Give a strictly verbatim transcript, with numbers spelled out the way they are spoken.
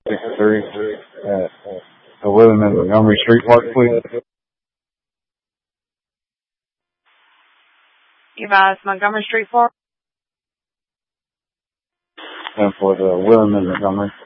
sixty-three at the William and Montgomery Street Park, please. You guys, Montgomery Street Park? And for the William and Montgomery.